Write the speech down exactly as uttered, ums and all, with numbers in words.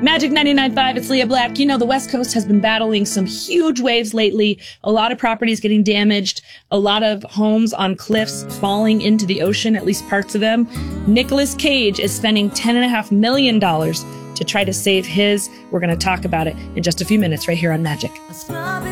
Magic ninety-nine point five, it's Leah Black. You know, the West Coast has been battling some huge waves lately. A lot of properties getting damaged. A lot of homes on cliffs falling into the ocean, at least parts of them. Nicolas Cage is spending ten point five million dollars to try to save his. We're going to talk about it in just a few minutes right here on Magic.